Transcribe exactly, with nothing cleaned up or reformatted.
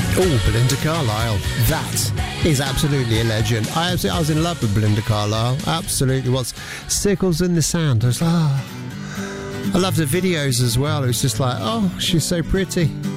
Oh, Belinda Carlisle. That is absolutely a legend. I, was- I was in love with Belinda Carlisle. Absolutely was. Sickles in the Sand. I was like, ah. I loved her videos as well. It was just like, oh, she's so pretty.